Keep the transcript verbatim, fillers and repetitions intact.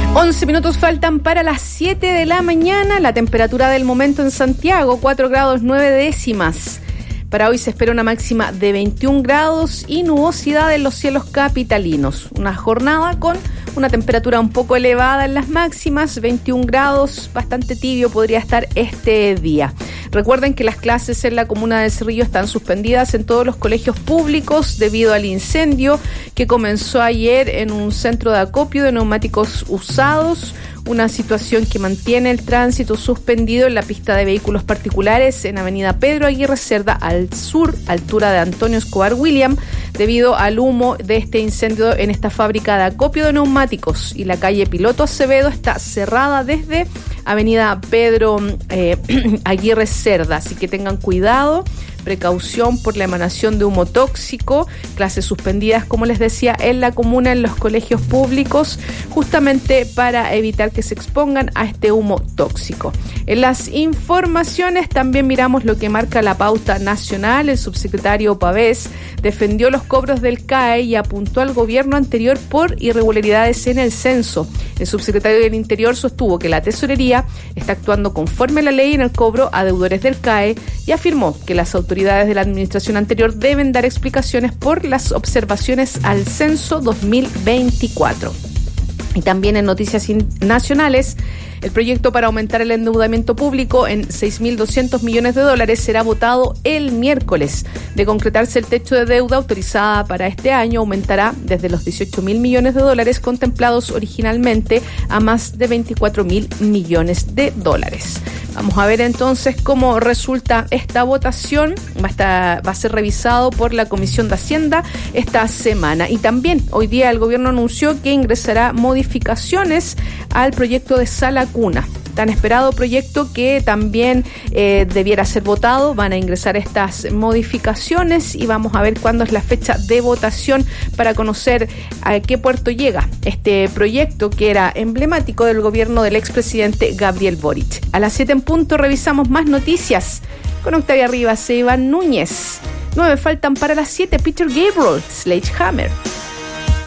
once minutos faltan para las siete de la mañana. La temperatura del momento en Santiago, cuatro grados nueve décimas. Para hoy se espera una máxima de veintiún grados y nubosidad en los cielos capitalinos. Una jornada con una temperatura un poco elevada en las máximas, veintiún grados, bastante tibio podría estar este día. Recuerden que las clases en la comuna de Cerrillo están suspendidas en todos los colegios públicos debido al incendio que comenzó ayer en un centro de acopio de neumáticos usados. Una situación que mantiene el tránsito suspendido en la pista de vehículos particulares en Avenida Pedro Aguirre Cerda al sur, altura de Antonio Escobar William, debido al humo de este incendio en esta fábrica de acopio de neumáticos. Y la calle Piloto Acevedo está cerrada desde Avenida Pedro eh, Aguirre Cerda, así que tengan cuidado. Precaución por la emanación de humo tóxico, clases suspendidas, como les decía, en la comuna, en los colegios públicos, justamente para evitar que se expongan a este humo tóxico. En las informaciones también miramos lo que marca la pauta nacional. El subsecretario Pavés defendió los cobros del C A E y apuntó al gobierno anterior por irregularidades en el censo. El subsecretario del Interior sostuvo que la tesorería está actuando conforme a la ley en el cobro a deudores del C A E y afirmó que las autoridades de la administración anterior deben dar explicaciones por las observaciones al censo dos mil veinticuatro. Y también en noticias nacionales, el proyecto para aumentar el endeudamiento público en seis mil doscientos millones de dólares será votado el miércoles. De concretarse el techo de deuda autorizada para este año, aumentará desde los dieciocho mil millones de dólares contemplados originalmente a más de veinticuatro mil millones de dólares. Vamos a ver entonces cómo resulta esta votación. Va a, estar, va a ser revisado por la Comisión de Hacienda esta semana. Y también hoy día el gobierno anunció que ingresará modificaciones al proyecto de Sala Cuna. Tan esperado proyecto que también eh, debiera ser votado. Van a ingresar estas modificaciones y vamos a ver cuándo es la fecha de votación para conocer a qué puerto llega este proyecto que era emblemático del gobierno del expresidente Gabriel Boric. A las siete en punto revisamos más noticias con Octavia Rivas e Iván Núñez. nueve faltan para las siete. Peter Gabriel, Sledgehammer.